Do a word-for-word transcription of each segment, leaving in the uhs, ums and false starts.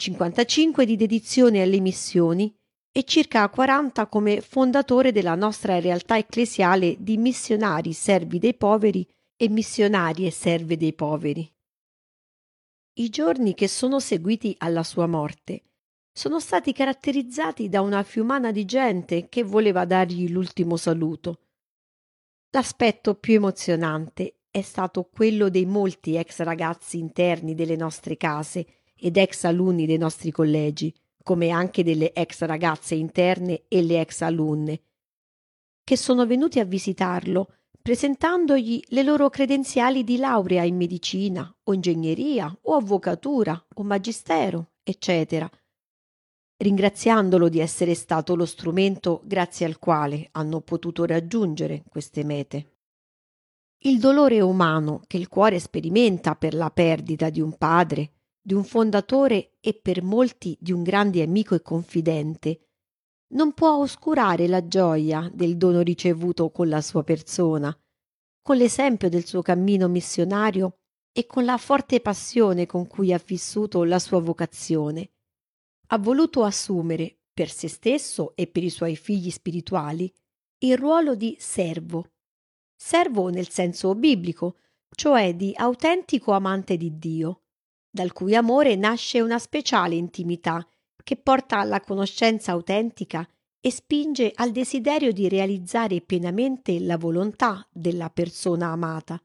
cinquantacinque di dedizione alle missioni e circa quaranta come fondatore della nostra realtà ecclesiale di missionari servi dei poveri e missionarie serve dei poveri. I giorni che sono seguiti alla sua morte sono stati caratterizzati da una fiumana di gente che voleva dargli l'ultimo saluto. L'aspetto più emozionante è stato quello dei molti ex ragazzi interni delle nostre case ed ex alunni dei nostri collegi, come anche delle ex ragazze interne e le ex alunne, che sono venuti a visitarlo presentandogli le loro credenziali di laurea in medicina o ingegneria o avvocatura o magistero, eccetera, ringraziandolo di essere stato lo strumento grazie al quale hanno potuto raggiungere queste mete. Il dolore umano che il cuore sperimenta per la perdita di un padre, di un fondatore e per molti di un grande amico e confidente, non può oscurare la gioia del dono ricevuto con la sua persona, con l'esempio del suo cammino missionario e con la forte passione con cui ha vissuto la sua vocazione. Ha voluto assumere, per se stesso e per i suoi figli spirituali, il ruolo di servo. Servo nel senso biblico, cioè di autentico amante di Dio, dal cui amore nasce una speciale intimità che porta alla conoscenza autentica e spinge al desiderio di realizzare pienamente la volontà della persona amata.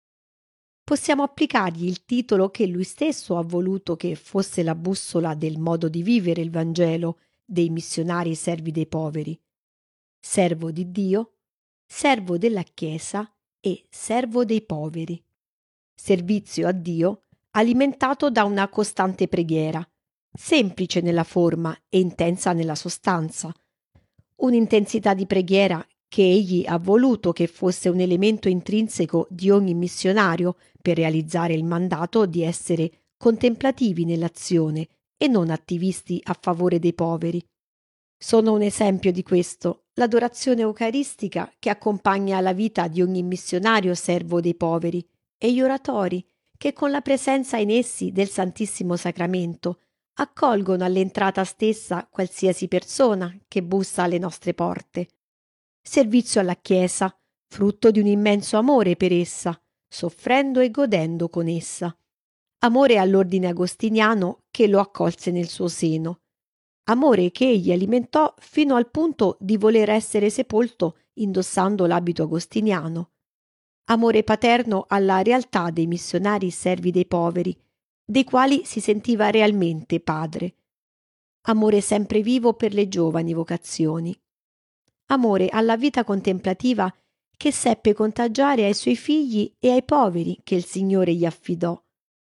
Possiamo applicargli il titolo che lui stesso ha voluto che fosse la bussola del modo di vivere il Vangelo dei missionari servi dei poveri: servo di Dio, servo della Chiesa e servo dei poveri. Servizio a Dio alimentato da una costante preghiera, semplice nella forma e intensa nella sostanza. Un'intensità di preghiera che egli ha voluto che fosse un elemento intrinseco di ogni missionario per realizzare il mandato di essere contemplativi nell'azione e non attivisti a favore dei poveri. Sono un esempio di questo l'adorazione eucaristica che accompagna la vita di ogni missionario servo dei poveri e gli oratori che con la presenza in essi del Santissimo Sacramento accolgono all'entrata stessa qualsiasi persona che bussa alle nostre porte. Servizio alla Chiesa, frutto di un immenso amore per essa, soffrendo e godendo con essa. Amore all'ordine agostiniano che lo accolse nel suo seno. Amore che egli alimentò fino al punto di voler essere sepolto indossando l'abito agostiniano. Amore paterno alla realtà dei missionari servi dei poveri, dei quali si sentiva realmente padre. Amore sempre vivo per le giovani vocazioni. Amore alla vita contemplativa che seppe contagiare ai suoi figli e ai poveri che il Signore gli affidò.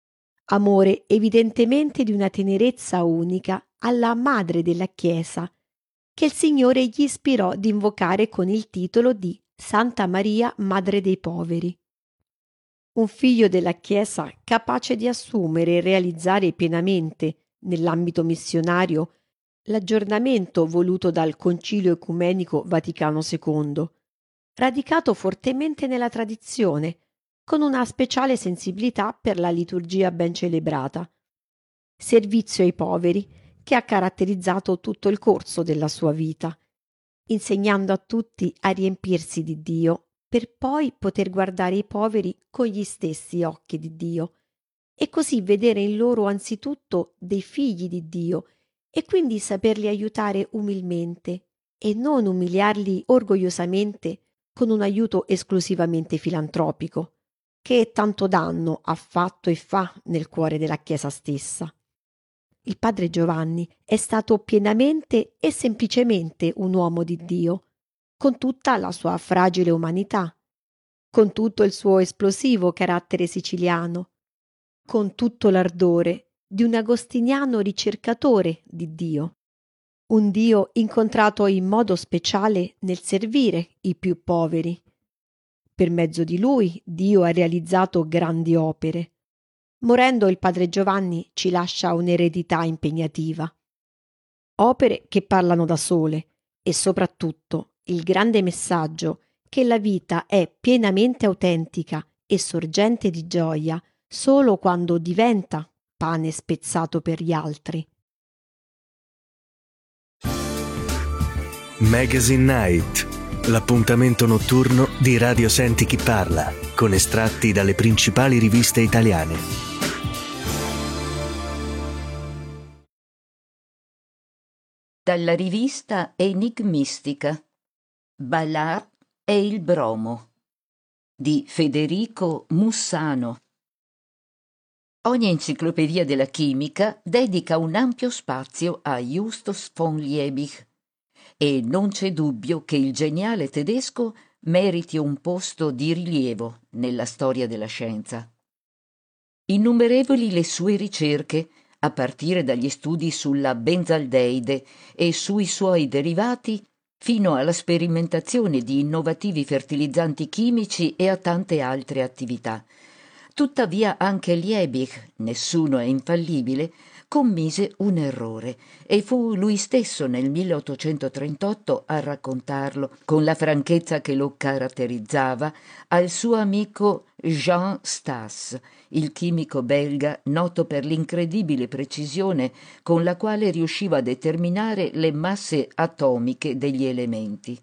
Amore evidentemente di una tenerezza unica alla Madre della Chiesa, che il Signore gli ispirò di invocare con il titolo di Santa Maria, Madre dei Poveri. Un figlio della Chiesa capace di assumere e realizzare pienamente, nell'ambito missionario, l'aggiornamento voluto dal Concilio Ecumenico Vaticano secondo, radicato fortemente nella tradizione, con una speciale sensibilità per la liturgia ben celebrata. Servizio ai poveri che ha caratterizzato tutto il corso della sua vita, insegnando a tutti a riempirsi di Dio per poi poter guardare i poveri con gli stessi occhi di Dio e così vedere in loro anzitutto dei figli di Dio e quindi saperli aiutare umilmente e non umiliarli orgogliosamente con un aiuto esclusivamente filantropico, che tanto danno ha fatto e fa nel cuore della Chiesa stessa. Il padre Giovanni è stato pienamente e semplicemente un uomo di Dio, con tutta la sua fragile umanità, con tutto il suo esplosivo carattere siciliano, con tutto l'ardore di un agostiniano ricercatore di Dio, un Dio incontrato in modo speciale nel servire i più poveri. Per mezzo di lui Dio ha realizzato grandi opere. Morendo il padre Giovanni ci lascia un'eredità impegnativa. Opere che parlano da sole e soprattutto il grande messaggio che la vita è pienamente autentica e sorgente di gioia solo quando diventa pane spezzato per gli altri. Magazine Night, l'appuntamento notturno di Radio Senti Chi Parla, con estratti dalle principali riviste italiane. Dalla rivista Enigmistica, Ballard e il bromo, di Federico Mussano. Ogni enciclopedia della chimica dedica un ampio spazio a Justus von Liebig, e non c'è dubbio che il geniale tedesco meriti un posto di rilievo nella storia della scienza. Innumerevoli le sue ricerche, a partire dagli studi sulla benzaldeide e sui suoi derivati, fino alla sperimentazione di innovativi fertilizzanti chimici e a tante altre attività. Tuttavia anche Liebig, nessuno è infallibile, commise un errore e fu lui stesso nel milleottocentotrentotto a raccontarlo, con la franchezza che lo caratterizzava, al suo amico Jean Stas, il chimico belga noto per l'incredibile precisione con la quale riusciva a determinare le masse atomiche degli elementi.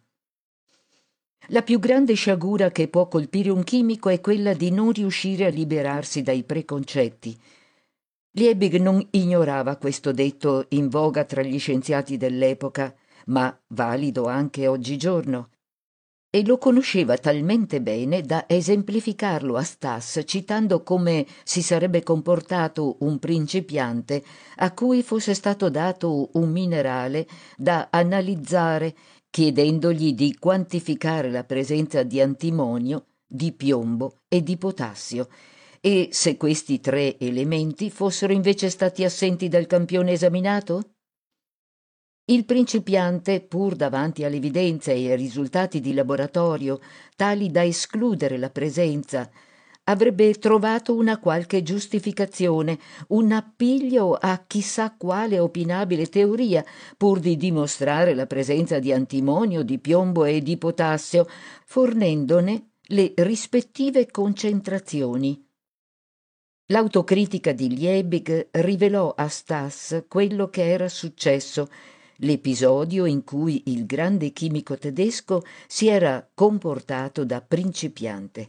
La più grande sciagura che può colpire un chimico è quella di non riuscire a liberarsi dai preconcetti. Liebig non ignorava questo detto in voga tra gli scienziati dell'epoca, ma valido anche oggigiorno, e lo conosceva talmente bene da esemplificarlo a Stas citando come si sarebbe comportato un principiante a cui fosse stato dato un minerale da analizzare, chiedendogli di quantificare la presenza di antimonio, di piombo e di potassio, e se questi tre elementi fossero invece stati assenti dal campione esaminato? Il principiante, pur davanti all'evidenza e ai risultati di laboratorio, tali da escludere la presenza, avrebbe trovato una qualche giustificazione, un appiglio a chissà quale opinabile teoria, pur di dimostrare la presenza di antimonio, di piombo e di potassio, fornendone le rispettive concentrazioni. L'autocritica di Liebig rivelò a Stas quello che era successo, l'episodio in cui il grande chimico tedesco si era comportato da principiante.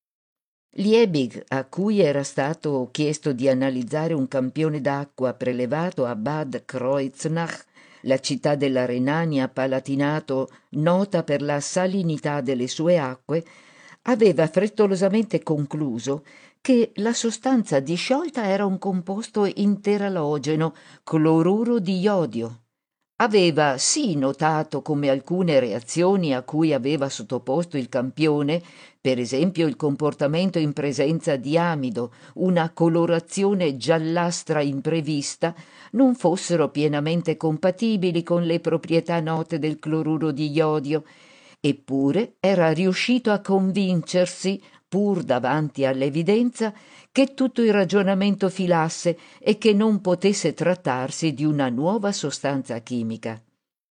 Liebig, a cui era stato chiesto di analizzare un campione d'acqua prelevato a Bad Kreuznach, la città della Renania-Palatinato nota per la salinità delle sue acque, aveva frettolosamente concluso che la sostanza disciolta era un composto interalogeno, cloruro di iodio. Aveva sì notato come alcune reazioni a cui aveva sottoposto il campione, per esempio il comportamento in presenza di amido, una colorazione giallastra imprevista, non fossero pienamente compatibili con le proprietà note del cloruro di iodio. Eppure era riuscito a convincersi, pur davanti all'evidenza, che tutto il ragionamento filasse e che non potesse trattarsi di una nuova sostanza chimica.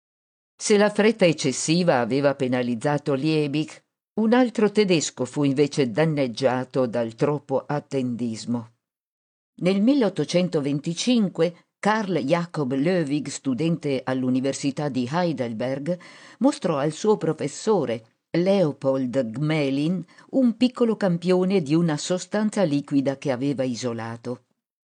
Se la fretta eccessiva aveva penalizzato Liebig, un altro tedesco fu invece danneggiato dal troppo attendismo. Nel milleottocentoventicinque Carl Jacob Löwig, studente all'Università di Heidelberg, mostrò al suo professore Leopold Gmelin un piccolo campione di una sostanza liquida che aveva isolato.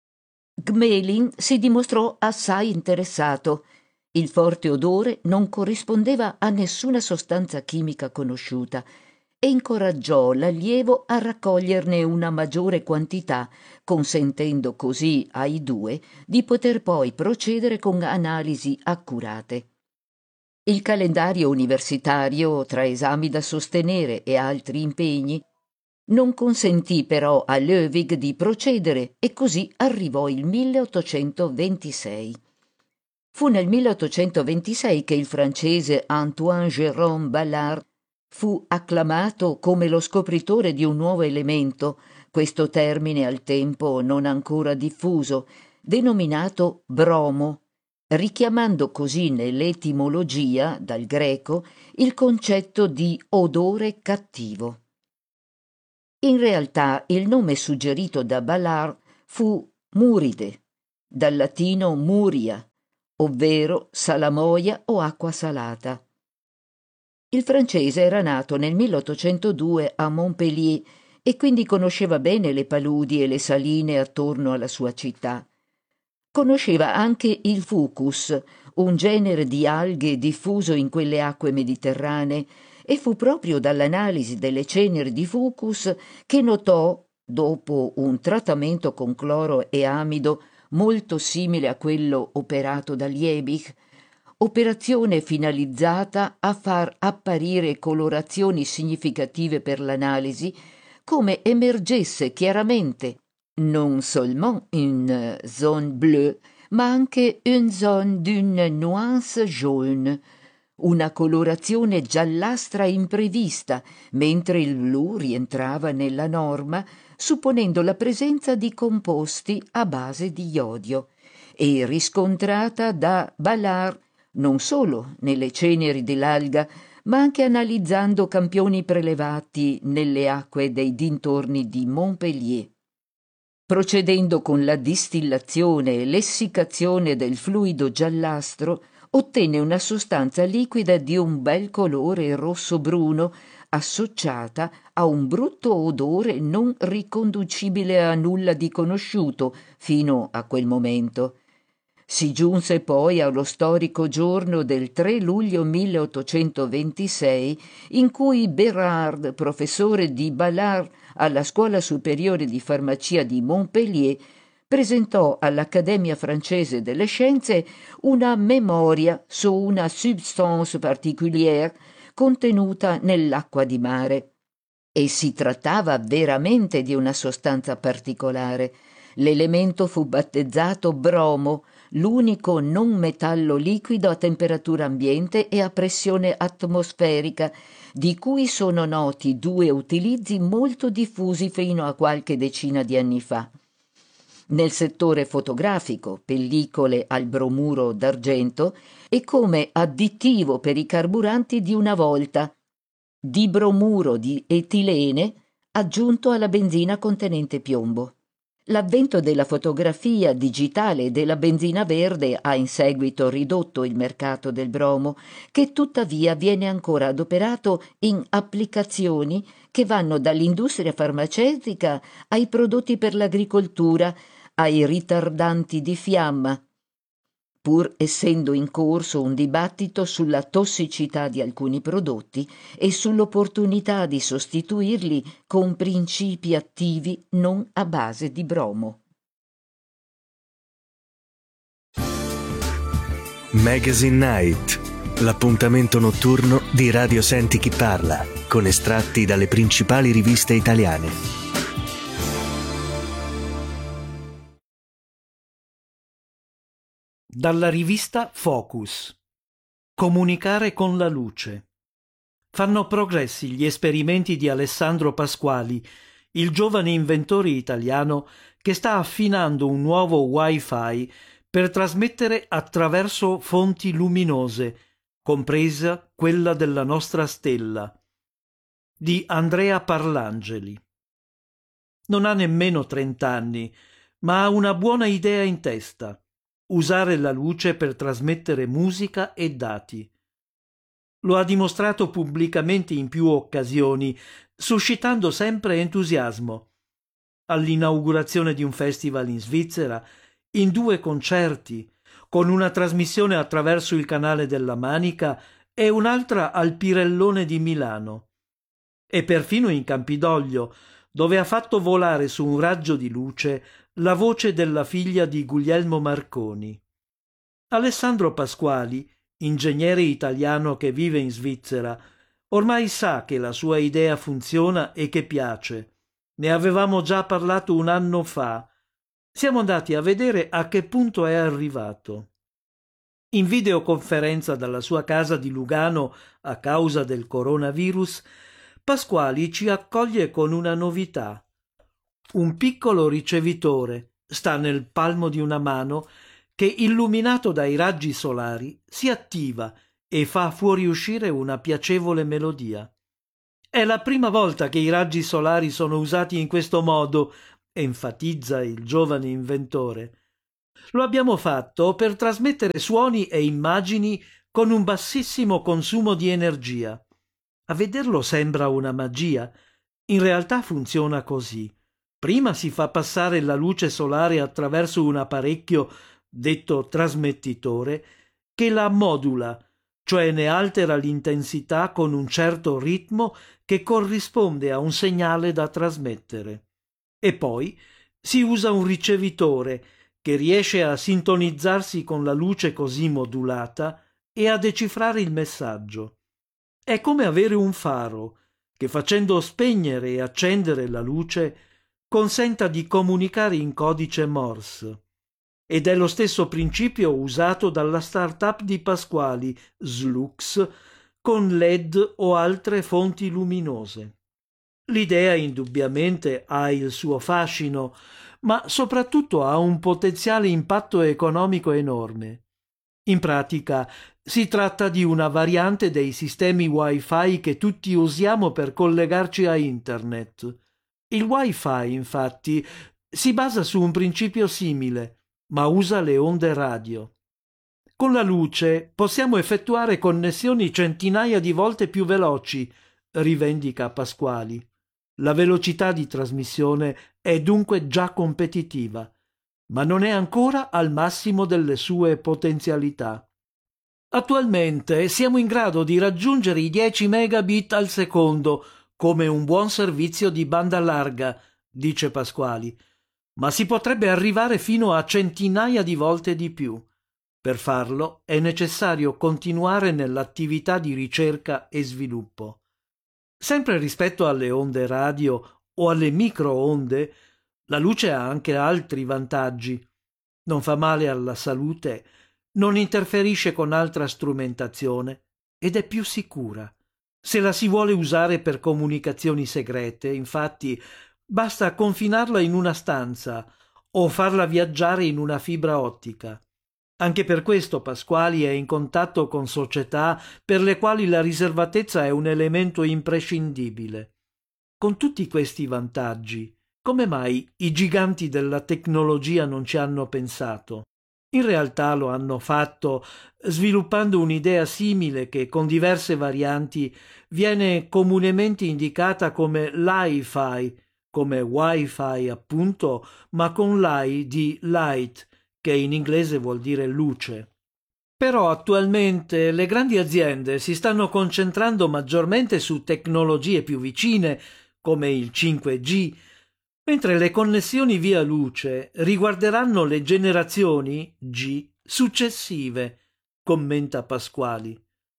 Gmelin si dimostrò assai interessato. Il forte odore non corrispondeva a nessuna sostanza chimica conosciuta e incoraggiò l'allievo a raccoglierne una maggiore quantità, consentendo così ai due di poter poi procedere con analisi accurate. Il calendario universitario, tra esami da sostenere e altri impegni, non consentì però a Löwig di procedere e così arrivò il milleottocentoventisei. Fu nel milleottocentoventisei che il francese Antoine-Jérôme Ballard fu acclamato come lo scopritore di un nuovo elemento, questo termine al tempo non ancora diffuso, denominato bromo, richiamando così nell'etimologia, dal greco, il concetto di odore cattivo. In realtà il nome suggerito da Ballard fu muride, dal latino muria, ovvero salamoia o acqua salata. Il francese era nato nel milleottocentodue a Montpellier e quindi conosceva bene le paludi e le saline attorno alla sua città. Conosceva anche il fucus, un genere di alghe diffuso in quelle acque mediterranee, e fu proprio dall'analisi delle ceneri di fucus che notò, dopo un trattamento con cloro e amido molto simile a quello operato da Liebig, operazione finalizzata a far apparire colorazioni significative per l'analisi, come emergesse chiaramente non seulement une zone bleue, ma anche une zone d'une nuance jaune, una colorazione giallastra imprevista, mentre il blu rientrava nella norma, supponendo la presenza di composti a base di iodio, e riscontrata da Ballard non solo nelle ceneri dell'alga, ma anche analizzando campioni prelevati nelle acque dei dintorni di Montpellier. Procedendo con la distillazione e l'essiccazione del fluido giallastro, ottenne una sostanza liquida di un bel colore rosso-bruno, associata a un brutto odore non riconducibile a nulla di conosciuto fino a quel momento. Si giunse poi allo storico giorno del tre luglio milleottocentoventisei, in cui Bérard, professore di Ballard alla Scuola Superiore di Farmacia di Montpellier, presentò all'Accademia Francese delle Scienze una memoria su una substance particulière contenuta nell'acqua di mare. E si trattava veramente di una sostanza particolare. L'elemento fu battezzato bromo, l'unico non metallo liquido a temperatura ambiente e a pressione atmosferica, di cui sono noti due utilizzi molto diffusi fino a qualche decina di anni fa. Nel settore fotografico, pellicole al bromuro d'argento, e come additivo per i carburanti di una volta, dibromuro di etilene aggiunto alla benzina contenente piombo. L'avvento della fotografia digitale e della benzina verde ha in seguito ridotto il mercato del bromo, che tuttavia viene ancora adoperato in applicazioni che vanno dall'industria farmaceutica ai prodotti per l'agricoltura, ai ritardanti di fiamma, pur essendo in corso un dibattito sulla tossicità di alcuni prodotti e sull'opportunità di sostituirli con principi attivi non a base di bromo. Magazine Night, l'appuntamento notturno di Radio Senti Chi Parla, con estratti dalle principali riviste italiane. Dalla rivista Focus. Comunicare con la luce. Fanno progressi gli esperimenti di Alessandro Pasquali, il giovane inventore italiano che sta affinando un nuovo Wi-Fi per trasmettere attraverso fonti luminose, compresa quella della nostra stella. Di Andrea Parlangeli. Non ha nemmeno trent'anni, ma ha una buona idea in testa: usare la luce per trasmettere musica e dati. Lo ha dimostrato pubblicamente in più occasioni, suscitando sempre entusiasmo. All'inaugurazione di un festival in Svizzera, in due concerti, con una trasmissione attraverso il canale della Manica e un'altra al Pirellone di Milano. E perfino in Campidoglio, dove ha fatto volare su un raggio di luce la voce della figlia di Guglielmo Marconi. Alessandro Pasquali, ingegnere italiano che vive in Svizzera, ormai sa che la sua idea funziona e che piace. Ne avevamo già parlato un anno fa. Siamo andati a vedere a che punto è arrivato. In videoconferenza dalla sua casa di Lugano a causa del coronavirus, Pasquali ci accoglie con una novità. Un piccolo ricevitore sta nel palmo di una mano che, illuminato dai raggi solari, si attiva e fa fuoriuscire una piacevole melodia. È la prima volta che i raggi solari sono usati in questo modo, enfatizza il giovane inventore. Lo abbiamo fatto per trasmettere suoni e immagini con un bassissimo consumo di energia. A vederlo sembra una magia. In realtà funziona così. Prima si fa passare la luce solare attraverso un apparecchio, detto trasmettitore, che la modula, cioè ne altera l'intensità con un certo ritmo che corrisponde a un segnale da trasmettere. E poi si usa un ricevitore che riesce a sintonizzarsi con la luce così modulata e a decifrare il messaggio. È come avere un faro che, facendo spegnere e accendere la luce, consenta di comunicare in codice Morse. Ed è lo stesso principio usato dalla start-up di Pasquali, Slux, con L E D o altre fonti luminose. L'idea indubbiamente ha il suo fascino, ma soprattutto ha un potenziale impatto economico enorme. In pratica si tratta di una variante dei sistemi Wi-Fi che tutti usiamo per collegarci a Internet. Il Wi-Fi, infatti, si basa su un principio simile, ma usa le onde radio. Con la luce possiamo effettuare connessioni centinaia di volte più veloci, rivendica Pasquali. La velocità di trasmissione è dunque già competitiva, ma non è ancora al massimo delle sue potenzialità. Attualmente siamo in grado di raggiungere i dieci megabit al secondo come un buon servizio di banda larga, dice Pasquali, ma si potrebbe arrivare fino a centinaia di volte di più. Per farlo è necessario continuare nell'attività di ricerca e sviluppo. Sempre rispetto alle onde radio o alle microonde, la luce ha anche altri vantaggi. Non fa male alla salute, non interferisce con altra strumentazione ed è più sicura. Se la si vuole usare per comunicazioni segrete, infatti, basta confinarla in una stanza o farla viaggiare in una fibra ottica. Anche per questo Pasquali è in contatto con società per le quali la riservatezza è un elemento imprescindibile. Con tutti questi vantaggi, come mai i giganti della tecnologia non ci hanno pensato? In realtà lo hanno fatto sviluppando un'idea simile che, con diverse varianti, viene comunemente indicata come Li-Fi, come Wi-Fi appunto, ma con l'I di light, che in inglese vuol dire luce. Però attualmente le grandi aziende si stanno concentrando maggiormente su tecnologie più vicine, come il cinque G, mentre le connessioni via luce riguarderanno le generazioni G successive, commenta Pasquali.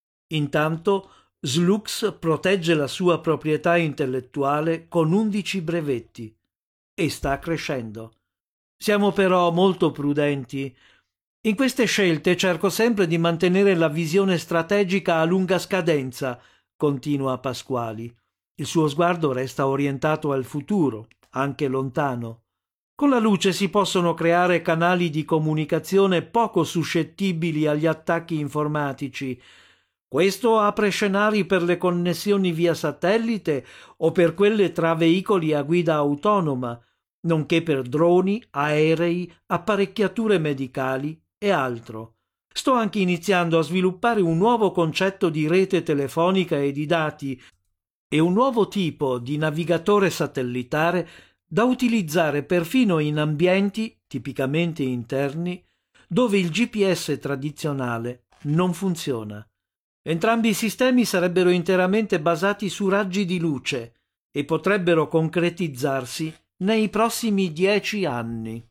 Intanto Slux protegge la sua proprietà intellettuale con undici brevetti e sta crescendo. Siamo però molto prudenti. In queste scelte cerco sempre di mantenere la visione strategica a lunga scadenza, continua Pasquali. Il suo sguardo resta orientato al futuro, anche lontano. Con la luce si possono creare canali di comunicazione poco suscettibili agli attacchi informatici. Questo apre scenari per le connessioni via satellite o per quelle tra veicoli a guida autonoma, nonché per droni, aerei, apparecchiature medicali e altro. Sto anche iniziando a sviluppare un nuovo concetto di rete telefonica e di dati e un nuovo tipo di navigatore satellitare da utilizzare perfino in ambienti tipicamente interni dove il G P S tradizionale non funziona. Entrambi i sistemi sarebbero interamente basati su raggi di luce e potrebbero concretizzarsi nei prossimi dieci anni.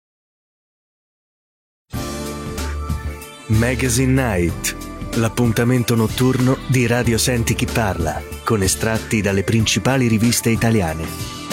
Magazine Night, l'appuntamento notturno di Radio Senti Chi Parla, con estratti dalle principali riviste italiane.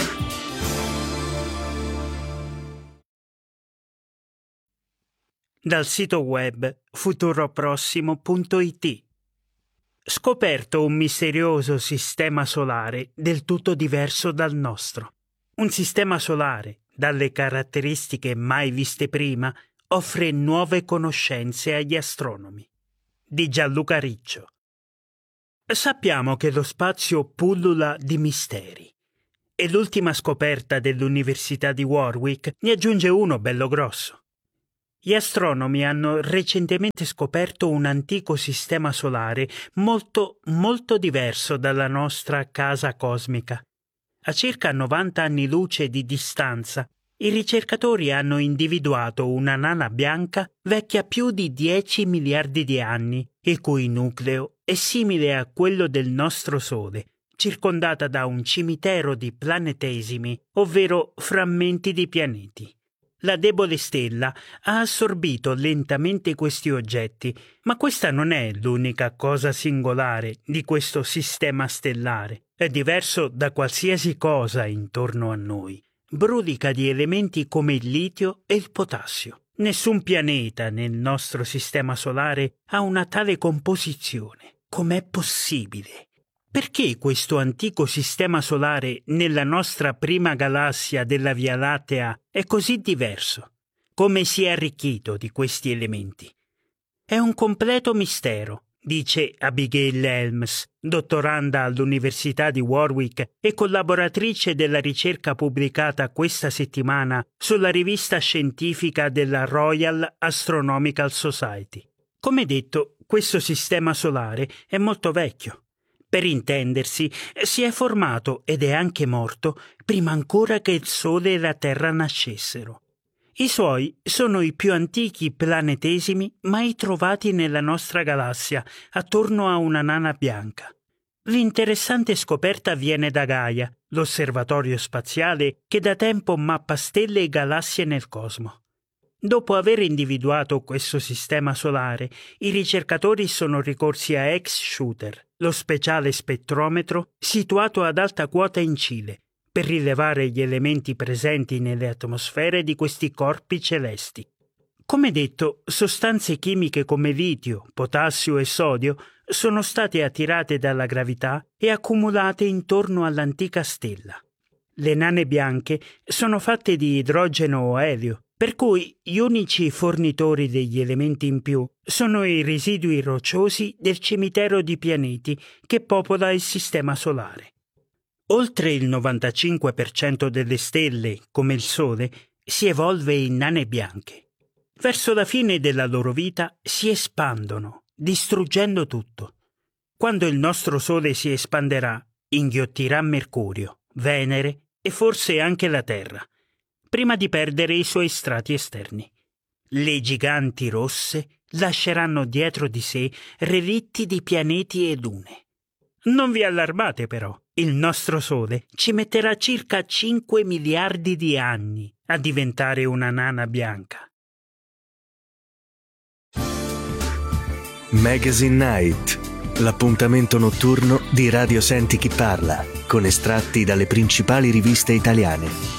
Dal sito web futuroprossimo punto it. Scoperto un misterioso sistema solare del tutto diverso dal nostro. Un sistema solare, dalle caratteristiche mai viste prima, offre nuove conoscenze agli astronomi. Di Gianluca Riccio. Sappiamo che lo spazio pullula di misteri e l'ultima scoperta dell'Università di Warwick ne aggiunge uno bello grosso. Gli astronomi hanno recentemente scoperto un antico sistema solare molto, molto diverso dalla nostra casa cosmica. A circa novanta anni luce di distanza, i ricercatori hanno individuato una nana bianca vecchia più di dieci miliardi di anni, il cui nucleo è simile a quello del nostro Sole, circondata da un cimitero di planetesimi, ovvero frammenti di pianeti. La debole stella ha assorbito lentamente questi oggetti, ma questa non è l'unica cosa singolare di questo sistema stellare. È diverso da qualsiasi cosa intorno a noi. Brulica di elementi come il litio e il potassio. Nessun pianeta nel nostro sistema solare ha una tale composizione. Com'è possibile? Perché questo antico sistema solare nella nostra prima galassia della Via Lattea è così diverso? Come si è arricchito di questi elementi? È un completo mistero, dice Abigail Helms, dottoranda all'Università di Warwick e collaboratrice della ricerca pubblicata questa settimana sulla rivista scientifica della Royal Astronomical Society. Come detto, questo sistema solare è molto vecchio. Per intendersi, si è formato ed è anche morto prima ancora che il Sole e la Terra nascessero. I suoi sono i più antichi planetesimi mai trovati nella nostra galassia, attorno a una nana bianca. L'interessante scoperta viene da Gaia, l'osservatorio spaziale che da tempo mappa stelle e galassie nel cosmo. Dopo aver individuato questo sistema solare, i ricercatori sono ricorsi a X-Shooter, lo speciale spettrometro situato ad alta quota in Cile, per rilevare gli elementi presenti nelle atmosfere di questi corpi celesti. Come detto, sostanze chimiche come litio, potassio e sodio sono state attirate dalla gravità e accumulate intorno all'antica stella. Le nane bianche sono fatte di idrogeno o elio, per cui gli unici fornitori degli elementi in più sono i residui rocciosi del cimitero di pianeti che popola il sistema solare. Oltre il novantacinque per cento delle stelle, come il Sole, si evolve in nane bianche. Verso la fine della loro vita si espandono, distruggendo tutto. Quando il nostro Sole si espanderà, inghiottirà Mercurio, Venere e forse anche la Terra, prima di perdere i suoi strati esterni. Le giganti rosse lasceranno dietro di sé relitti di pianeti e lune. Non vi allarmate però, il nostro Sole ci metterà circa cinque miliardi di anni a diventare una nana bianca. Magazine Night, l'appuntamento notturno di Radio Senti Chi Parla, con estratti dalle principali riviste italiane.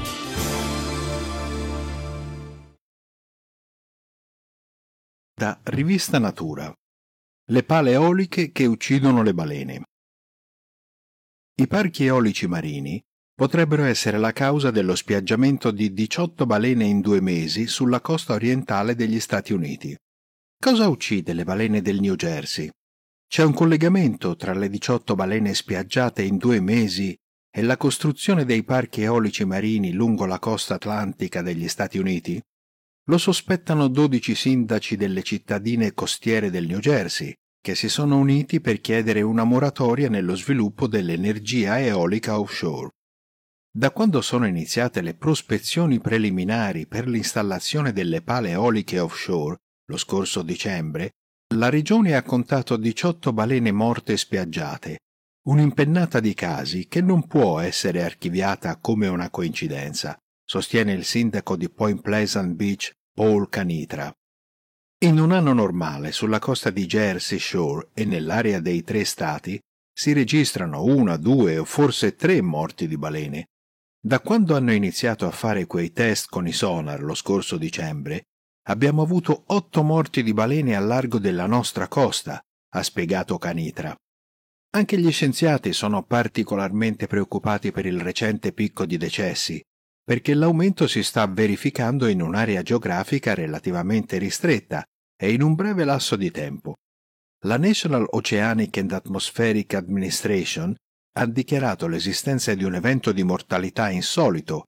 Da Rivista Natura. Le pale eoliche che uccidono le balene. I parchi eolici marini potrebbero essere la causa dello spiaggiamento di diciotto balene in due mesi sulla costa orientale degli Stati Uniti. Cosa uccide le balene del New Jersey? C'è un collegamento tra le diciotto balene spiaggiate in due mesi e la costruzione dei parchi eolici marini lungo la costa atlantica degli Stati Uniti? Lo sospettano dodici sindaci delle cittadine costiere del New Jersey, che si sono uniti per chiedere una moratoria nello sviluppo dell'energia eolica offshore. Da quando sono iniziate le prospezioni preliminari per l'installazione delle pale eoliche offshore, lo scorso dicembre, la regione ha contato diciotto balene morte spiaggiate, un'impennata di casi che non può essere archiviata come una coincidenza, sostiene il sindaco di Point Pleasant Beach, Paul Canitra. In un anno normale, sulla costa di Jersey Shore e nell'area dei tre stati, si registrano una, due o forse tre morti di balene. Da quando hanno iniziato a fare quei test con i sonar lo scorso dicembre, abbiamo avuto otto morti di balene al largo della nostra costa, ha spiegato Canitra. Anche gli scienziati sono particolarmente preoccupati per il recente picco di decessi, perché l'aumento si sta verificando in un'area geografica relativamente ristretta e in un breve lasso di tempo. La National Oceanic and Atmospheric Administration ha dichiarato l'esistenza di un evento di mortalità insolito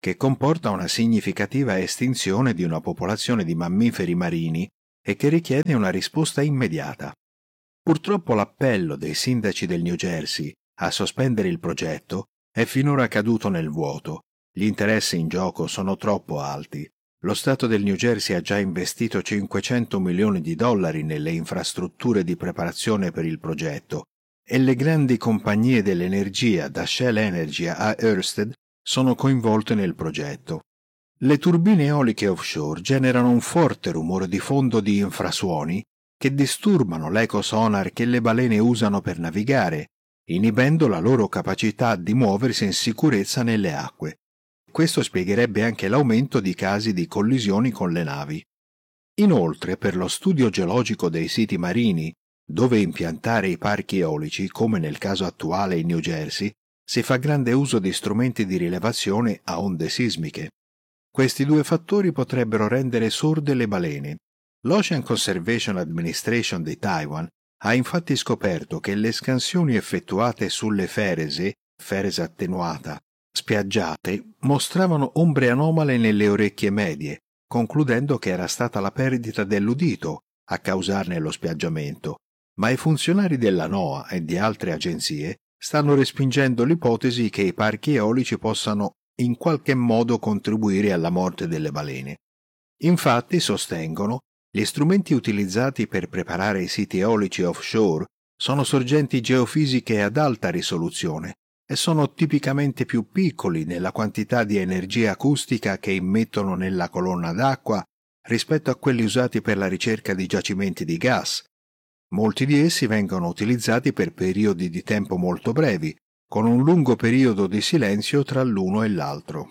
che comporta una significativa estinzione di una popolazione di mammiferi marini e che richiede una risposta immediata. Purtroppo l'appello dei sindaci del New Jersey a sospendere il progetto è finora caduto nel vuoto. Gli interessi in gioco sono troppo alti. Lo Stato del New Jersey ha già investito cinquecento milioni di dollari nelle infrastrutture di preparazione per il progetto e le grandi compagnie dell'energia, da Shell Energy a Ørsted, sono coinvolte nel progetto. Le turbine eoliche offshore generano un forte rumore di fondo di infrasuoni che disturbano l'ecosonar che le balene usano per navigare, inibendo la loro capacità di muoversi in sicurezza nelle acque. Questo spiegherebbe anche l'aumento di casi di collisioni con le navi. Inoltre, per lo studio geologico dei siti marini, dove impiantare i parchi eolici, come nel caso attuale in New Jersey, si fa grande uso di strumenti di rilevazione a onde sismiche. Questi due fattori potrebbero rendere sorde le balene. L'Ocean Conservation Administration di Taiwan ha infatti scoperto che le scansioni effettuate sulle ferese, ferese attenuata, spiaggiate, mostravano ombre anomale nelle orecchie medie, concludendo che era stata la perdita dell'udito a causarne lo spiaggiamento, ma i funzionari della NOAA e di altre agenzie stanno respingendo l'ipotesi che i parchi eolici possano in qualche modo contribuire alla morte delle balene. Infatti, sostengono, gli strumenti utilizzati per preparare i siti eolici offshore sono sorgenti geofisiche ad alta risoluzione e sono tipicamente più piccoli nella quantità di energia acustica che immettono nella colonna d'acqua rispetto a quelli usati per la ricerca di giacimenti di gas. Molti di essi vengono utilizzati per periodi di tempo molto brevi, con un lungo periodo di silenzio tra l'uno e l'altro.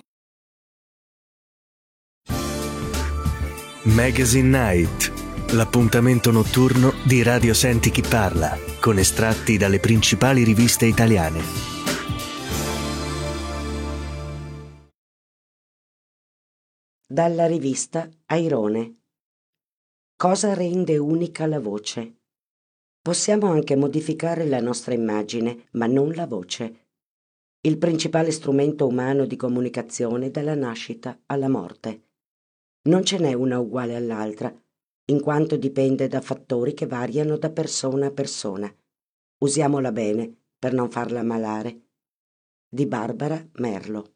Magazine Night, l'appuntamento notturno di Radio Senti Chi Parla, con estratti dalle principali riviste italiane. Dalla rivista Airone. Cosa rende unica la voce? Possiamo anche modificare la nostra immagine, ma non la voce. Il principale strumento umano di comunicazione dalla nascita alla morte. Non ce n'è una uguale all'altra, in quanto dipende da fattori che variano da persona a persona. Usiamola bene per non farla malare. Di Barbara Merlo.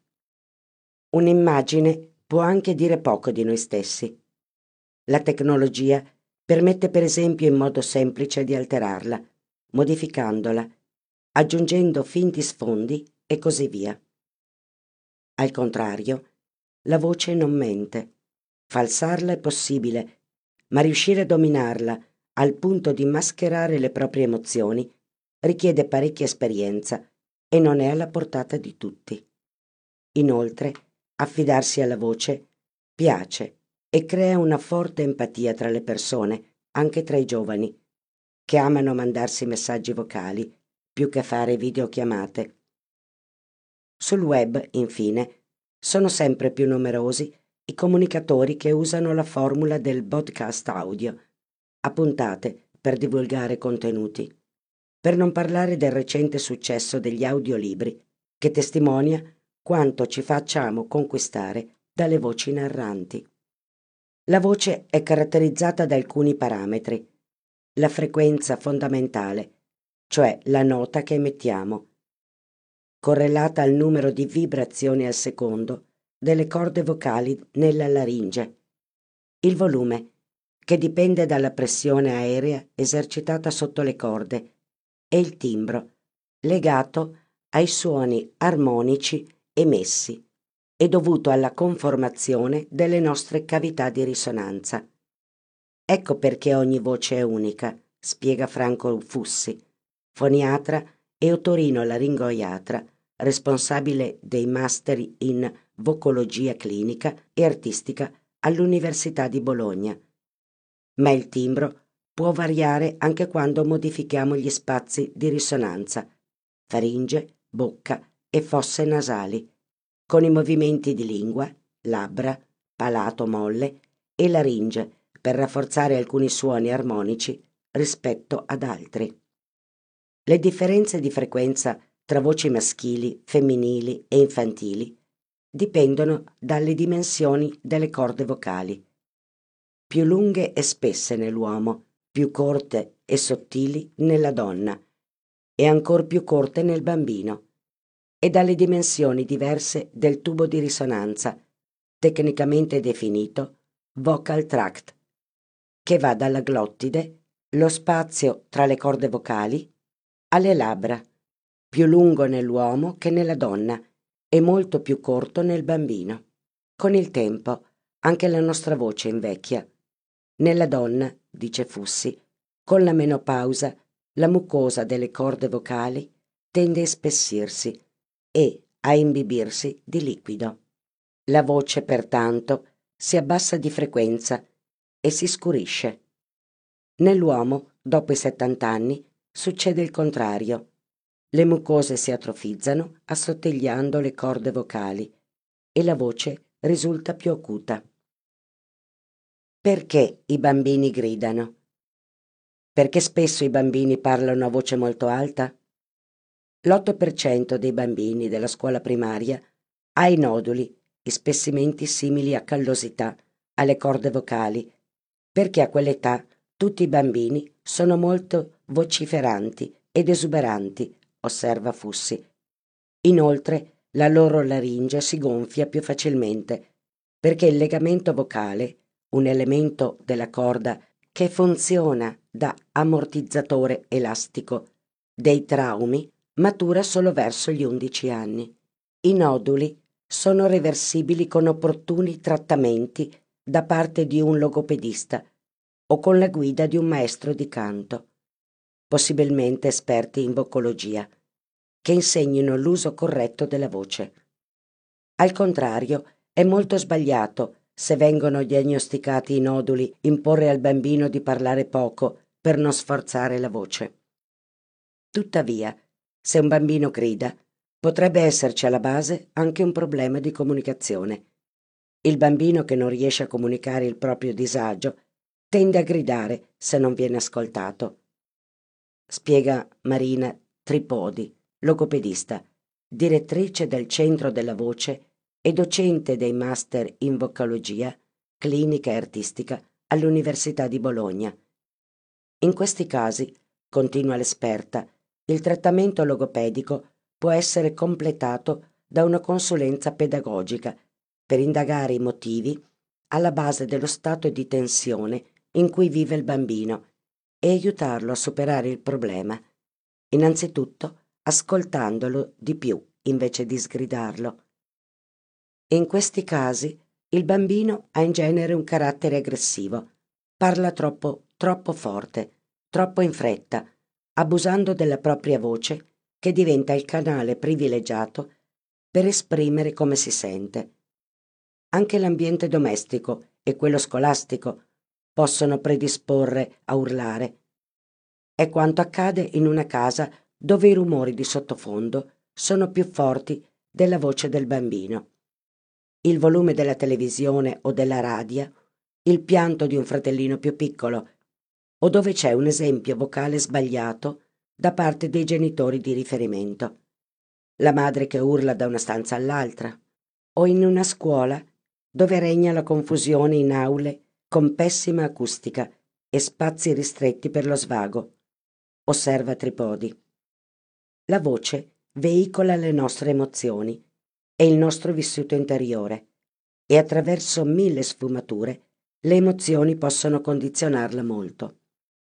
Un'immagine può anche dire poco di noi stessi. La tecnologia permette per esempio in modo semplice di alterarla, modificandola, aggiungendo finti sfondi e così via. Al contrario, la voce non mente. Falsarla è possibile, ma riuscire a dominarla al punto di mascherare le proprie emozioni richiede parecchia esperienza e non è alla portata di tutti. Inoltre, affidarsi alla voce piace e crea una forte empatia tra le persone, anche tra i giovani, che amano mandarsi messaggi vocali più che fare videochiamate. Sul web, infine, sono sempre più numerosi i comunicatori che usano la formula del podcast audio, a puntate per divulgare contenuti, per non parlare del recente successo degli audiolibri, che testimonia quanto ci facciamo conquistare dalle voci narranti. La voce è caratterizzata da alcuni parametri. La frequenza fondamentale, cioè la nota che emettiamo, correlata al numero di vibrazioni al secondo delle corde vocali nella laringe. Il volume, che dipende dalla pressione aerea esercitata sotto le corde, e il timbro, legato ai suoni armonici emessi e dovuto alla conformazione delle nostre cavità di risonanza. Ecco perché ogni voce è unica, spiega Franco Fussi, foniatra e otorino-laringoiatra, responsabile dei master in vocologia clinica e artistica all'Università di Bologna. Ma il timbro può variare anche quando modifichiamo gli spazi di risonanza, faringe, bocca e fosse nasali, con i movimenti di lingua, labbra, palato molle e laringe per rafforzare alcuni suoni armonici rispetto ad altri. Le differenze di frequenza tra voci maschili, femminili e infantili dipendono dalle dimensioni delle corde vocali. Più lunghe e spesse nell'uomo, più corte e sottili nella donna e ancor più corte nel bambino, e dalle dimensioni diverse del tubo di risonanza, tecnicamente definito vocal tract, che va dalla glottide, lo spazio tra le corde vocali, alle labbra, più lungo nell'uomo che nella donna e molto più corto nel bambino. Con il tempo anche la nostra voce invecchia. Nella donna, dice Fussi, con la menopausa la mucosa delle corde vocali tende a spessirsi e a imbibirsi di liquido. La voce, pertanto, si abbassa di frequenza e si scurisce. Nell'uomo, dopo i settanta anni, succede il contrario. Le mucose si atrofizzano assottigliando le corde vocali e la voce risulta più acuta. Perché i bambini gridano? Perché spesso i bambini parlano a voce molto alta? L'otto per cento dei bambini della scuola primaria ha i noduli, i spessimenti simili a callosità, alle corde vocali, perché a quell'età tutti i bambini sono molto vociferanti ed esuberanti, osserva Fussi. Inoltre la loro laringe si gonfia più facilmente, perché il legamento vocale, un elemento della corda che funziona da ammortizzatore elastico dei traumi, matura solo verso gli undici anni. I noduli sono reversibili con opportuni trattamenti da parte di un logopedista o con la guida di un maestro di canto, possibilmente esperti in vocologia, che insegnino l'uso corretto della voce. Al contrario, è molto sbagliato, se vengono diagnosticati i noduli, imporre al bambino di parlare poco per non sforzare la voce. Tuttavia, se un bambino grida, potrebbe esserci alla base anche un problema di comunicazione. Il bambino che non riesce a comunicare il proprio disagio tende a gridare se non viene ascoltato. Spiega Marina Tripodi, logopedista, direttrice del Centro della Voce e docente dei master in vocalogia, clinica e artistica all'Università di Bologna. In questi casi, continua l'esperta, il trattamento logopedico può essere completato da una consulenza pedagogica per indagare i motivi alla base dello stato di tensione in cui vive il bambino e aiutarlo a superare il problema, innanzitutto ascoltandolo di più invece di sgridarlo. In questi casi il bambino ha in genere un carattere aggressivo, parla troppo, troppo forte, troppo in fretta, abusando della propria voce che diventa il canale privilegiato per esprimere come si sente. Anche l'ambiente domestico e quello scolastico possono predisporre a urlare. È quanto accade in una casa dove i rumori di sottofondo sono più forti della voce del bambino. Il volume della televisione o della radio, il pianto di un fratellino più piccolo, o dove c'è un esempio vocale sbagliato da parte dei genitori di riferimento, la madre che urla da una stanza all'altra, o in una scuola dove regna la confusione in aule con pessima acustica e spazi ristretti per lo svago, osserva Tripodi. La voce veicola le nostre emozioni e il nostro vissuto interiore e attraverso mille sfumature le emozioni possono condizionarla molto.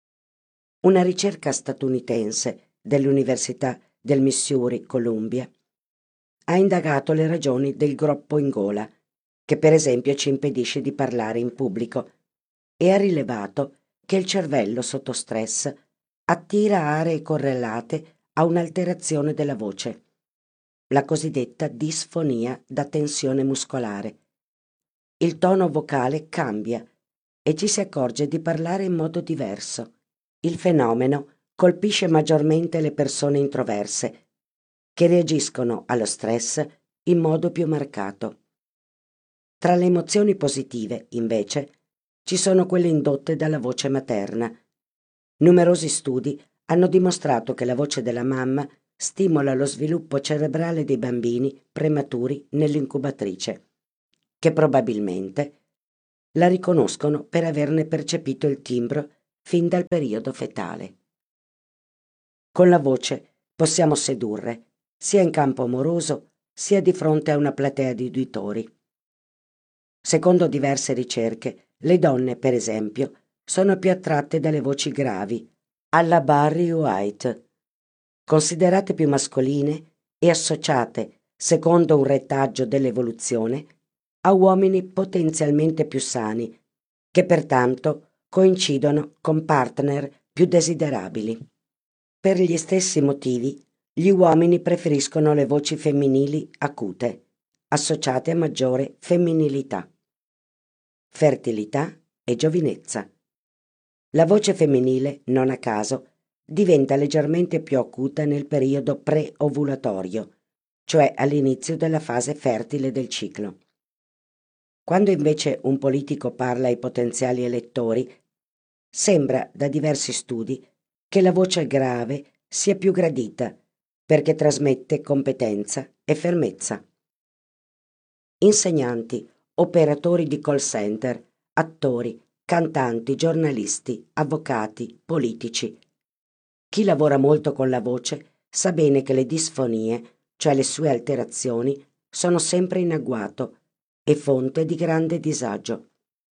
Una ricerca statunitense dell'Università del Missouri Columbia ha indagato le ragioni del groppo in gola, che per esempio ci impedisce di parlare in pubblico, e ha rilevato che il cervello sotto stress attira aree correlate a un'alterazione della voce, la cosiddetta disfonia da tensione muscolare. Il tono vocale cambia e ci si accorge di parlare in modo diverso. Il fenomeno colpisce maggiormente le persone introverse, che reagiscono allo stress in modo più marcato. Tra le emozioni positive, invece, ci sono quelle indotte dalla voce materna. Numerosi studi hanno dimostrato che la voce della mamma stimola lo sviluppo cerebrale dei bambini prematuri nell'incubatrice, che probabilmente la riconoscono per averne percepito il timbro fin dal periodo fetale. Con la voce possiamo sedurre, sia in campo amoroso, sia di fronte a una platea di uditori. Secondo diverse ricerche, le donne, per esempio, sono più attratte dalle voci gravi, alla Barry White, considerate più mascoline e associate, secondo un retaggio dell'evoluzione, a uomini potenzialmente più sani, che pertanto coincidono con partner più desiderabili. Per gli stessi motivi, gli uomini preferiscono le voci femminili acute, associate a maggiore femminilità, fertilità e giovinezza. La voce femminile, non a caso, diventa leggermente più acuta nel periodo pre-ovulatorio, cioè all'inizio della fase fertile del ciclo. Quando invece un politico parla ai potenziali elettori, sembra da diversi studi che la voce grave sia più gradita perché trasmette competenza e fermezza. Insegnanti, operatori di call center, attori, cantanti, giornalisti, avvocati, politici. Chi lavora molto con la voce sa bene che le disfonie, cioè le sue alterazioni, sono sempre in agguato e fonte di grande disagio.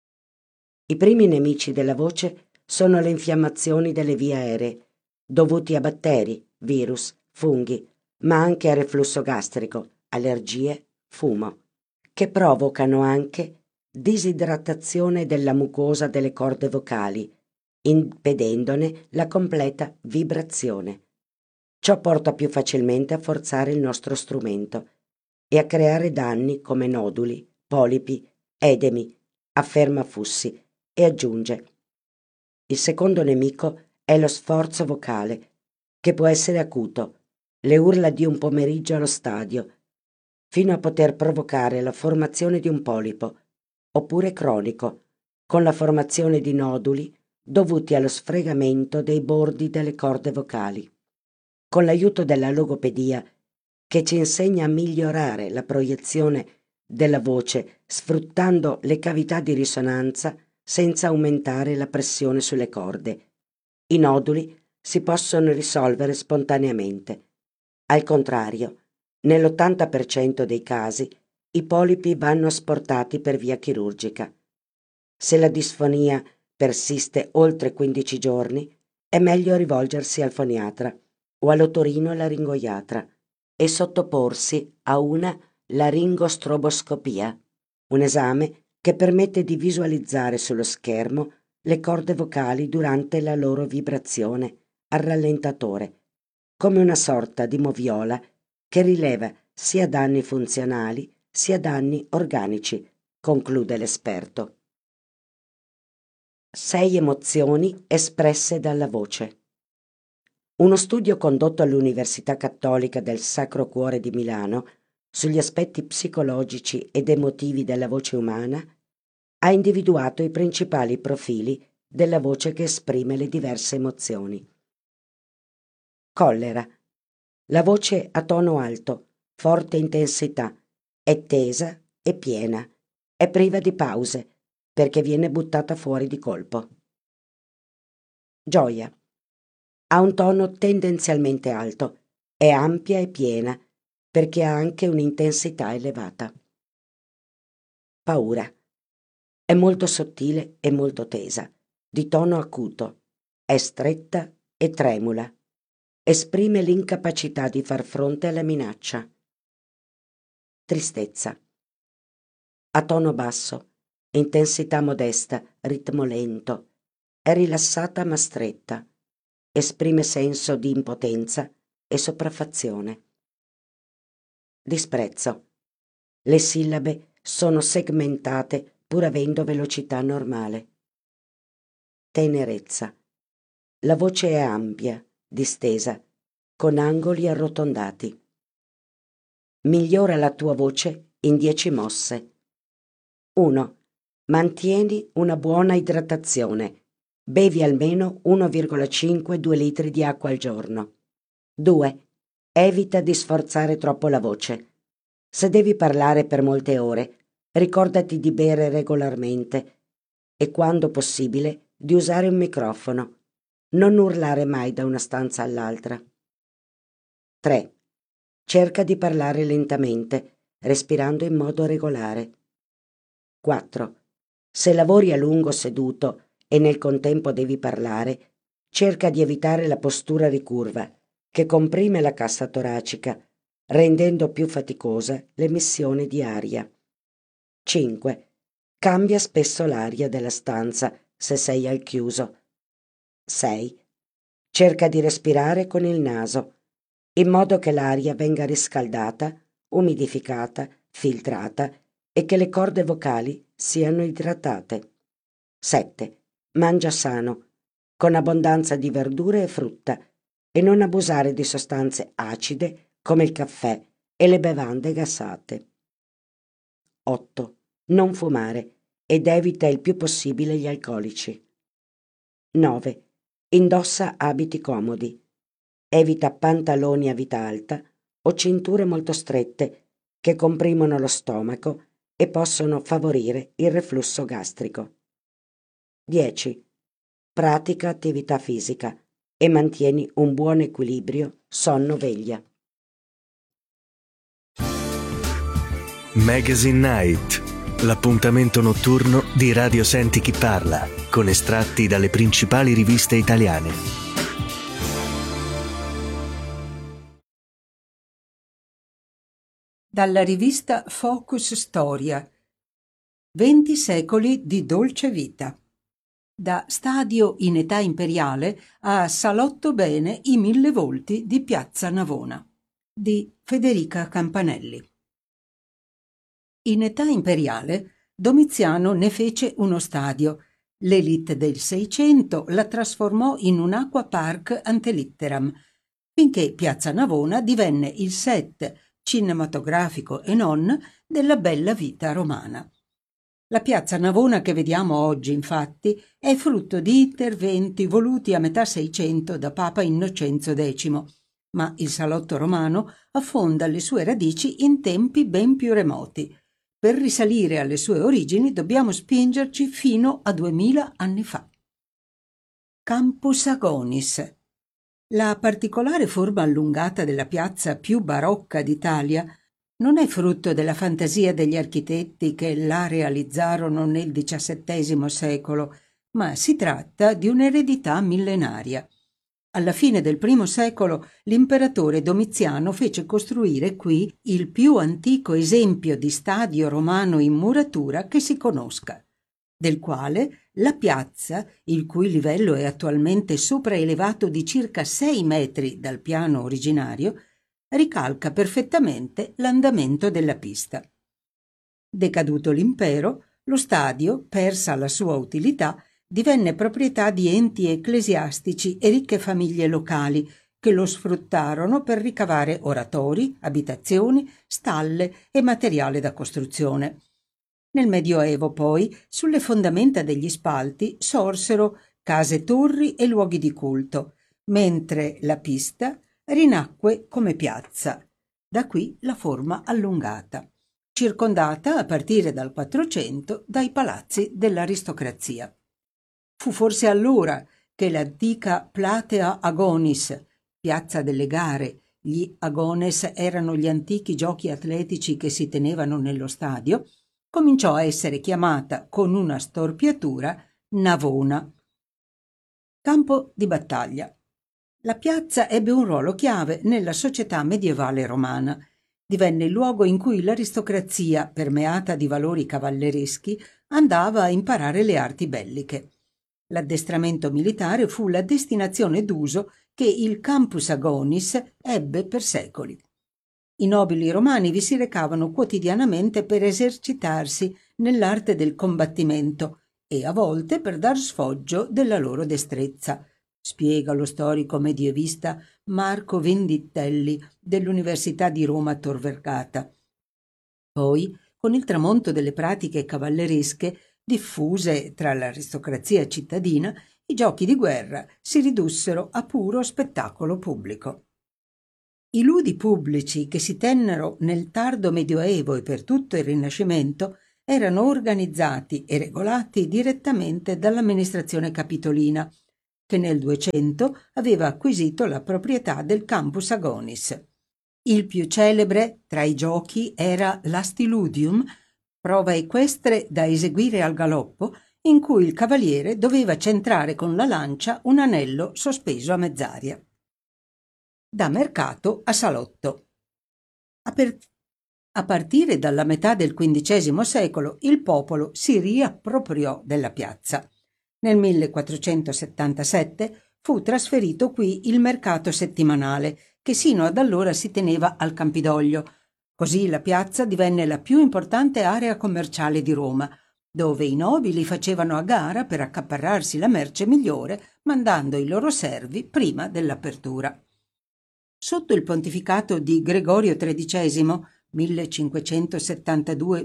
I primi nemici della voce sono le infiammazioni delle vie aeree, dovuti a batteri, virus, funghi, ma anche a reflusso gastrico, allergie, fumo, che provocano anche disidratazione della mucosa delle corde vocali, impedendone la completa vibrazione. Ciò porta più facilmente a forzare il nostro strumento e a creare danni come noduli, polipi, edemi, afferma Fussi e aggiunge: il secondo nemico è lo sforzo vocale, che può essere acuto, le urla di un pomeriggio allo stadio, fino a poter provocare la formazione di un polipo, oppure cronico, con la formazione di noduli dovuti allo sfregamento dei bordi delle corde vocali. Con l'aiuto della logopedia, che ci insegna a migliorare la proiezione della voce sfruttando le cavità di risonanza senza aumentare la pressione sulle corde, i noduli si possono risolvere spontaneamente. Al contrario, nell'ottanta per cento dei casi i polipi vanno asportati per via chirurgica. Se la disfonia persiste oltre quindici giorni, è meglio rivolgersi al foniatra o all'otorino-laringoiatra e sottoporsi a una laringostroboscopia, un esame che permette di visualizzare sullo schermo le corde vocali durante la loro vibrazione al rallentatore, come una sorta di moviola che rileva sia danni funzionali sia danni organici, conclude l'esperto. Sei emozioni espresse dalla voce. Uno studio condotto all'Università Cattolica del Sacro Cuore di Milano sugli aspetti psicologici ed emotivi della voce umana ha individuato i principali profili della voce che esprime le diverse emozioni. Collera. La voce a tono alto, forte intensità, è tesa e piena, è priva di pause perché viene buttata fuori di colpo. Gioia. Ha un tono tendenzialmente alto, è ampia e piena perché ha anche un'intensità elevata. Paura. È molto sottile e molto tesa, di tono acuto, è stretta e tremula, esprime l'incapacità di far fronte alla minaccia. Tristezza. A tono basso, intensità modesta, ritmo lento, è rilassata ma stretta, esprime senso di impotenza e sopraffazione. Disprezzo. Le sillabe sono segmentate pur avendo velocità normale. Tenerezza. La voce è ampia, distesa, con angoli arrotondati. Migliora la tua voce in dieci mosse. uno. Mantieni una buona idratazione. Bevi almeno uno virgola cinque due litri di acqua al giorno. due. Evita di sforzare troppo la voce. Se devi parlare per molte ore, ricordati di bere regolarmente e, quando possibile, di usare un microfono. Non urlare mai da una stanza all'altra. tre. Cerca di parlare lentamente, respirando in modo regolare. quattro. Se lavori a lungo seduto e nel contempo devi parlare, cerca di evitare la postura ricurva, che comprime la cassa toracica, rendendo più faticosa l'emissione di aria. cinque. Cambia spesso l'aria della stanza se sei al chiuso. sei. Cerca di respirare con il naso, in modo che l'aria venga riscaldata, umidificata, filtrata e che le corde vocali siano idratate. sette. Mangia sano, con abbondanza di verdure e frutta, e non abusare di sostanze acide come il caffè e le bevande gassate. otto. Non fumare ed evita il più possibile gli alcolici. nove. Indossa abiti comodi. Evita pantaloni a vita alta o cinture molto strette che comprimono lo stomaco e possono favorire il reflusso gastrico. dieci. Pratica attività fisica e mantieni un buon equilibrio sonno-veglia. Magazine Night, l'appuntamento notturno di Radio Senti Chi Parla, con estratti dalle principali riviste italiane. Dalla rivista Focus Storia. venti secoli di dolce vita. Da Stadio in età imperiale a Salotto bene i mille volti di Piazza Navona, di Federica Campanelli. In età imperiale Domiziano ne fece uno stadio. L'élite del Seicento la trasformò in un acqua park ante litteram, finché Piazza Navona divenne il set cinematografico e non della bella vita romana. La piazza Navona che vediamo oggi, infatti, è frutto di interventi voluti a metà Seicento da Papa Innocenzo decimo, ma il salotto romano affonda le sue radici in tempi ben più remoti. Per risalire alle sue origini dobbiamo spingerci fino a duemila anni fa. Campus Agonis. La particolare forma allungata della piazza più barocca d'Italia non è frutto della fantasia degli architetti che la realizzarono nel diciassettesimo secolo, ma si tratta di un'eredità millenaria. Alla fine del primo secolo l'imperatore Domiziano fece costruire qui il più antico esempio di stadio romano in muratura che si conosca, del quale la piazza, il cui livello è attualmente sopraelevato di circa sei metri dal piano originario, ricalca perfettamente l'andamento della pista. Decaduto l'impero, lo stadio, persa la sua utilità, divenne proprietà di enti ecclesiastici e ricche famiglie locali che lo sfruttarono per ricavare oratori, abitazioni, stalle e materiale da costruzione. Nel Medioevo, poi, sulle fondamenta degli spalti sorsero case torri e luoghi di culto, mentre la pista rinacque come piazza. Da qui la forma allungata, circondata a partire dal Quattrocento dai palazzi dell'aristocrazia. Fu forse allora che l'antica Platea Agonis, piazza delle gare, gli agones erano gli antichi giochi atletici che si tenevano nello stadio, cominciò a essere chiamata con una storpiatura Navona. Campo di battaglia. La piazza ebbe un ruolo chiave nella società medievale romana. Divenne il luogo in cui l'aristocrazia, permeata di valori cavallereschi, andava a imparare le arti belliche. L'addestramento militare fu la destinazione d'uso che il Campus Agonis ebbe per secoli. I nobili romani vi si recavano quotidianamente per esercitarsi nell'arte del combattimento e a volte per dar sfoggio della loro destrezza, spiega lo storico medievista Marco Venditelli dell'Università di Roma Tor Vergata. Poi, con il tramonto delle pratiche cavalleresche diffuse tra l'aristocrazia cittadina, i giochi di guerra si ridussero a puro spettacolo pubblico. I ludi pubblici che si tennero nel tardo Medioevo e per tutto il Rinascimento erano organizzati e regolati direttamente dall'amministrazione capitolina, che nel duecento aveva acquisito la proprietà del Campus Agonis. Il più celebre tra i giochi era l'Astiludium, prova equestre da eseguire al galoppo, in cui il cavaliere doveva centrare con la lancia un anello sospeso a mezz'aria. Da mercato a salotto. A, per... a partire dalla metà del quindicesimo secolo il popolo si riappropriò della piazza. Nel millequattrocentosettantasette fu trasferito qui il mercato settimanale, che sino ad allora si teneva al Campidoglio. Così la piazza divenne la più importante area commerciale di Roma, dove i nobili facevano a gara per accaparrarsi la merce migliore, mandando i loro servi prima dell'apertura. Sotto il pontificato di Gregorio tredicesimo, millecinquecentosettantadue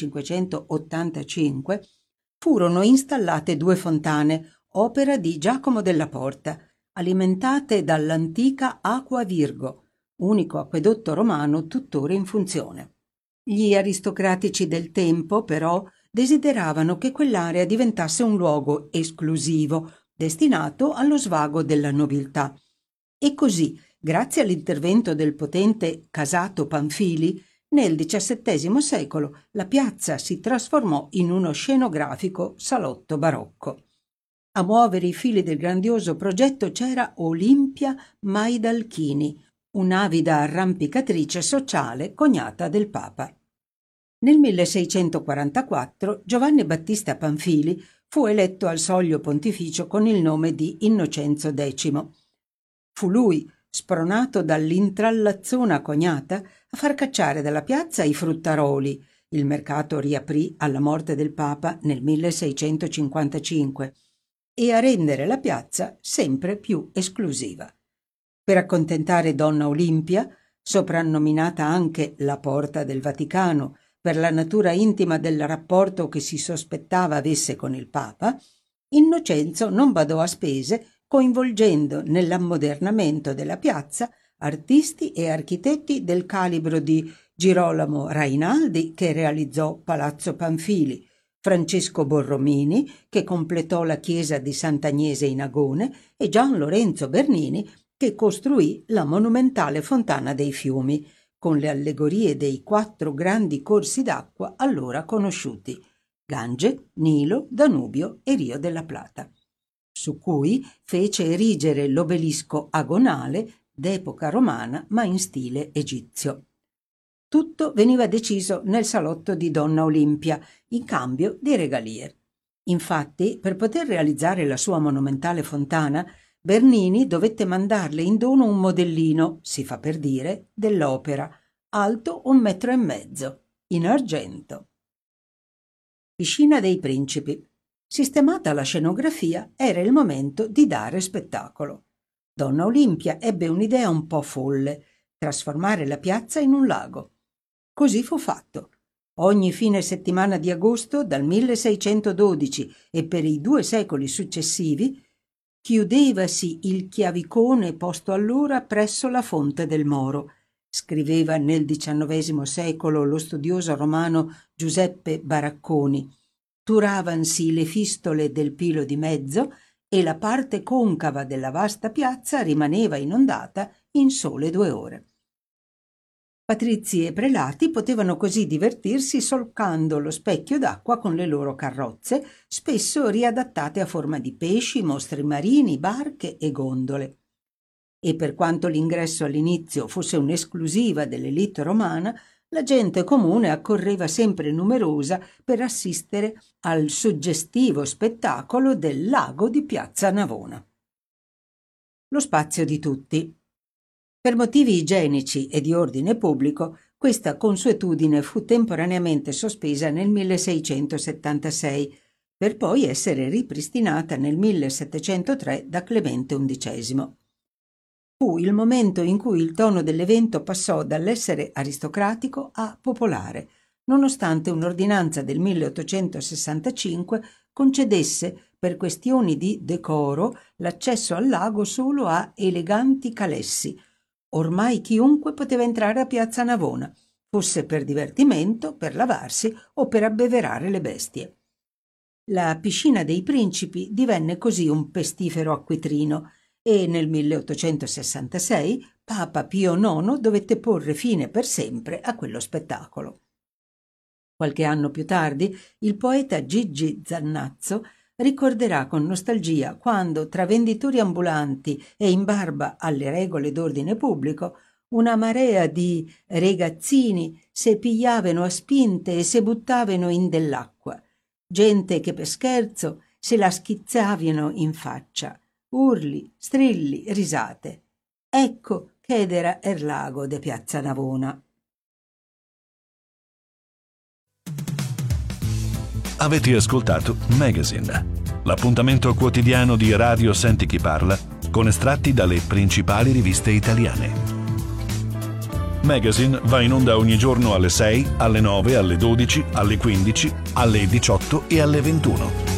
millecinquecentottantacinque, furono installate due fontane, opera di Giacomo della Porta, alimentate dall'antica Aqua Virgo, unico acquedotto romano tuttora in funzione. Gli aristocratici del tempo, però, desideravano che quell'area diventasse un luogo esclusivo, destinato allo svago della nobiltà. E così, grazie all'intervento del potente Casato Panfili, nel diciassettesimo secolo la piazza si trasformò in uno scenografico salotto barocco. A muovere i fili del grandioso progetto c'era Olimpia Maidalchini, un'avida arrampicatrice sociale cognata del Papa. Nel milleseicentoquarantaquattro Giovanni Battista Panfili fu eletto al soglio pontificio con il nome di Innocenzo X. Fu lui, spronato dall'intrallazzona cognata, a far cacciare dalla piazza i fruttaroli. Il mercato riaprì alla morte del Papa nel milleseicentocinquantacinque e a rendere la piazza sempre più esclusiva. Per accontentare Donna Olimpia, soprannominata anche la Porta del Vaticano per la natura intima del rapporto che si sospettava avesse con il Papa, Innocenzo non badò a spese, coinvolgendo nell'ammodernamento della piazza artisti e architetti del calibro di Girolamo Rainaldi, che realizzò Palazzo Panfili, Francesco Borromini, che completò la chiesa di Sant'Agnese in Agone, e Gian Lorenzo Bernini, che costruì la monumentale Fontana dei Fiumi, con le allegorie dei quattro grandi corsi d'acqua allora conosciuti: Gange, Nilo, Danubio e Rio della Plata, su cui fece erigere l'obelisco agonale d'epoca romana ma in stile egizio. Tutto veniva deciso nel salotto di Donna Olimpia, in cambio di regalie. Infatti, per poter realizzare la sua monumentale fontana, Bernini dovette mandarle in dono un modellino, si fa per dire, dell'opera, alto un metro e mezzo, in argento. Piscina dei Principi. Sistemata la scenografia, era il momento di dare spettacolo. Donna Olimpia ebbe un'idea un po' folle: trasformare la piazza in un lago. Così fu fatto. Ogni fine settimana di agosto, dal milleseicentododici e per i due secoli successivi, chiudevasi il chiavicone posto allora presso la fonte del Moro. Scriveva nel diciannovesimo secolo lo studioso romano Giuseppe Baracconi. Turavansi le fistole del Pilo di Mezzo e la parte concava della vasta piazza rimaneva inondata in sole due ore. Patrizi e prelati potevano così divertirsi solcando lo specchio d'acqua con le loro carrozze, spesso riadattate a forma di pesci, mostri marini, barche e gondole. E per quanto l'ingresso all'inizio fosse un'esclusiva dell'elite romana, la gente comune accorreva sempre numerosa per assistere al suggestivo spettacolo del lago di Piazza Navona. Lo spazio di tutti. Per motivi igienici e di ordine pubblico, questa consuetudine fu temporaneamente sospesa nel milleseicentosettantasei, per poi essere ripristinata nel millesettecentotre da Clemente undicesimo. Fu il momento in cui il tono dell'evento passò dall'essere aristocratico a popolare, nonostante un'ordinanza del milleottocentosessantacinque concedesse, per questioni di decoro, l'accesso al lago solo a eleganti calessi, Ormai chiunque poteva entrare a Piazza Navona, fosse per divertimento, per lavarsi o per abbeverare le bestie. La piscina dei Principi divenne così un pestifero acquitrino e nel milleottocentosessantasei Papa Pio nono dovette porre fine per sempre a quello spettacolo. Qualche anno più tardi il poeta Gigi Zannazzo ricorderà con nostalgia quando, tra venditori ambulanti e in barba alle regole d'ordine pubblico, una marea di ragazzini se pigliavano a spinte e se buttavano in dell'acqua, gente che per scherzo se la schizzavano in faccia, urli, strilli, risate. Ecco che era il lago de Piazza Navona. Avete ascoltato Magazine, l'appuntamento quotidiano di Radio Senti Chi Parla con estratti dalle principali riviste italiane. Magazine va in onda ogni giorno alle sei, alle nove, alle dodici, alle quindici, alle diciotto e alle ventuno.